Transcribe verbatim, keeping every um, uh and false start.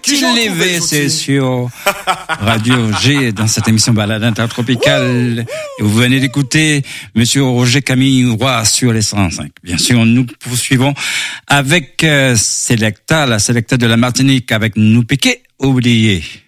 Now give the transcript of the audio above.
Qui levé, c'est sur Radio G, dans cette émission Balade intertropicale. Et vous venez d'écouter Monsieur Roger Camille Roy sur les cent cinq. Bien sûr, nous poursuivons avec euh, Selecta, la Selecta de la Martinique, avec Nous Piqué, oublié.